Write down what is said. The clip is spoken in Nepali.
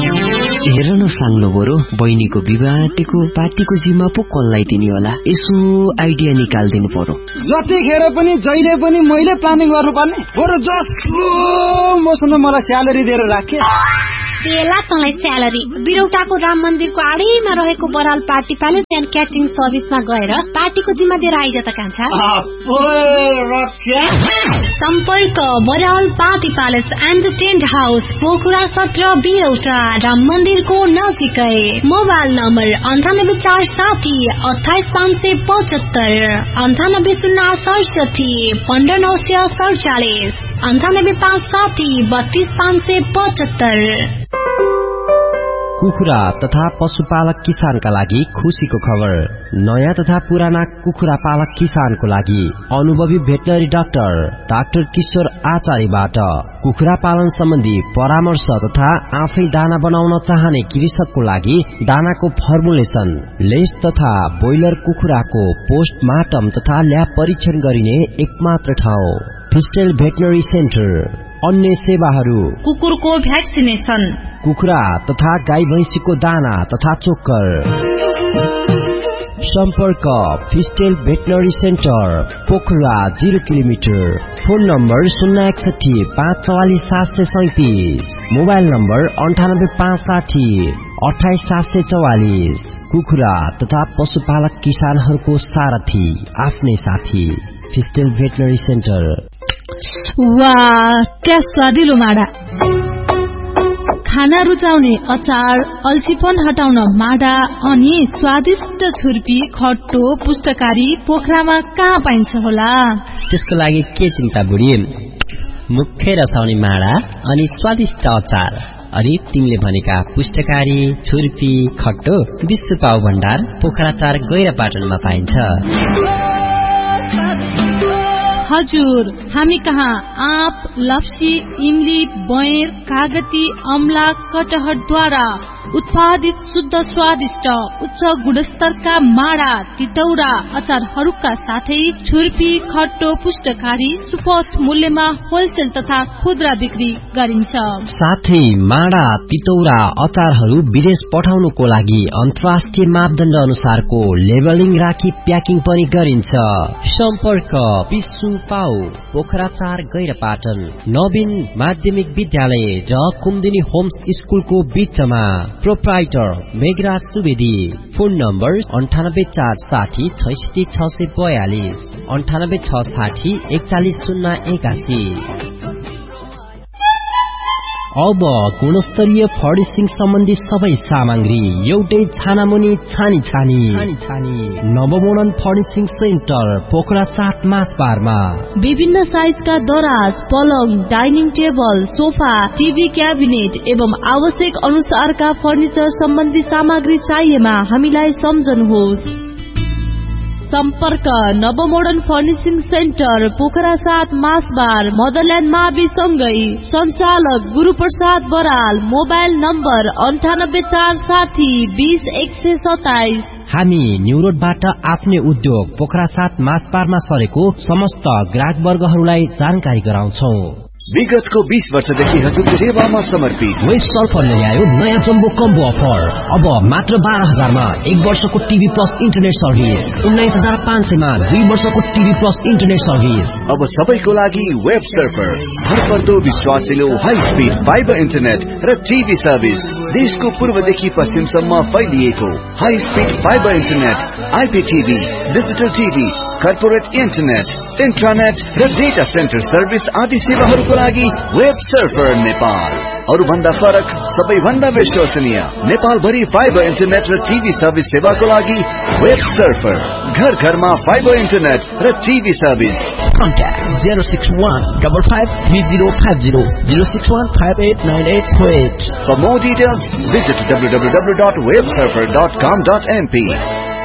हेर न साङ्लो बरु बहिनीको विवाहको पार्टीको जिम्मा पो कसलाई दिने होला, यसो आइडिया निकाल्दिनु पर्यो। जतिखेर पनि जहिले पनि मैले प्लानिङ गर्नुपर्ने, बरु जसलो मसँग मलाई स्यालेरी दिएर राखे। बेला तँलाई स्यालेरी बिरौटाको राम मन्दिरको आडैमा रहेको Baral party palace and catering सर्भिसमा गएर पार्टीको जिम्मा दिएर आइज त कान्छा। सम्पर्क Baral party palace and tent house, Pokhara 17 बिरौटा, Ram मन्दिरको नजिकै। Mobile number 9847 28575, 9807 15947, 9857 32575। कुखुरा तथा पशुपालक किसानका लागि खुशीको खबर। नयाँ तथा पुराना कुखुरा पालक किसानको लागि अनुभवी भेटनरी डाक्टर किशोर आचार्यबाट कुखुरा पालन सम्बन्धी परामर्श तथा आफै दाना बनाउन चाहने कृषकको लागि दानाको फर्मुलेसन, लेस तथा ब्रोइलर कुखुराको पोस्टमार्टम तथा ल्याब परीक्षण गरिने एकमात्र ठाउँ फिस्टेल भेटनरी सेन्टर। अन्य सेवाहरू कुकुरको भ्याक्सिनेसन, कुखुरा तथा गाई भैंसीको दाना तथा चोक्कर। सम्पर्क फिस्टेल veterinary centre, Pokhara 0 kilometre. Phone number 061 544 737, mobile number 98 560 28 744। कुखुरा तथा पशुपालक किसानहरूको सारथी, आफ्नै साथी, फिस्टेल भेटनरी सेन्टर। वाह, क्या स्वादिलो माडा! खाना रुचाउने अचार, अल्छीपन हटाउन माडा अनि स्वादिष्ट छुर्पी, खट्टो, पुष्टकारी पोखरामा कहाँ पाइन्छ होला? त्यसको लागि के चिन्ता बुढी, मुखै रसाउने माडा अनि स्वादिष्ट अचार अनि तिमीले भनेका पुष्टकारी, छुर्पी, खट्टो विश्व पाउ भण्डार पोखरा 4 गैरापाटनमा पाइन्छ। हजुर, हामी कहाँ आँप, लप्सी, इमली, बयर, कागती, अमला, कटहरद्वारा उत्पादित शुद्ध स्वादिष्ट उच्च गुणस्तरका माडा, तितौरा, अचारहरूका साथै छुर्पी, खट्टो, पुष्टकारी सुपथ मूल्यमा होलसेल तथा खुद्रा बिक्री गरिन्छ। साथै माडा, तितौरा, अचारहरू विदेश पठाउनुको लागि अन्तर्राष्ट्रिय मापदण्ड अनुसारको लेबलिङ राखी प्याकिङ पनि गरिन्छ। सम्पर्क विश्व पाउ, पोखरा 4 गैरापाटन, नवीन माध्यमिक विद्यालय र कुमुदिनी होम्स स्कुलको बीचमा। Proprietor Meghraj Subedi. Phone number 98 460 6642, 98 660 41081। अब गुणस्तरीय फर्निशिङ सम्बन्धी सबै सामग्री एउटै छानामुनि छानी नवमोडर्न फर्निशिङ सेन्टर, पोखरा 7 मासबारमा। विभिन्न साइजका दराज, पलङ, dining table, sofa, TV cabinet एवं आवश्यक अनुसारका फर्निचर सम्बन्धी सामग्री चाहिएमा हामीलाई सम्झनुहोस्। सम्पर्क नवमोडर्न फर्निशिङ सेन्टर, पोखरा 7 मासबार, मदरल्यान्ड मावि सँगै। सञ्चालक गुरुप्रसाद बराल। Mobile number 98 460 20 127। हामी न्यू रोडबाट आफ्नै उद्योग पोखरा 7 मासबारमा सरेको समस्त ग्राहक वर्गहरूलाई जानकारी गराउँछौ। विगतको 20 वर्षदेखि हजुरको सेवामा समर्पित वेस्ट सल्फरले ल्यायो नयाँ जम्बो कम्बो अफर। अब मात्र 12,000 मा 1 वर्षको टिभी प्लस इन्टरनेट सर्भिस, 19,500 मा 2 वर्षको टिभी प्लस इन्टरनेट सर्भिस। अब सबैको लागि वेब सर्फर, भरपर्दो विश्वासिलो हाई स्पिड फाइबर इन्टरनेट र टिभी सर्भिस। देशको पूर्वदेखि पश्चिमसम्म फैलिएको high speed fibre internet, आइपीटीभी, digital TV, corporate internet, इन्ट्रानेट र डेटा सेन्टर सर्भिस आदि सेवाहरूको लागि वेब सर्फर नेपाल। अरु भन्दा फरक, सबैभन्दा विश्वसनीय, नेपाल भरि फाइबर इन्टरनेट र टिभी सर्भिस सेवाको लागि वेब सर्फर। घर घरमा फाइबर इन्टरनेट र TV service. Contact 061553050, 061589848। For more details, visit www.websurfer.com.np.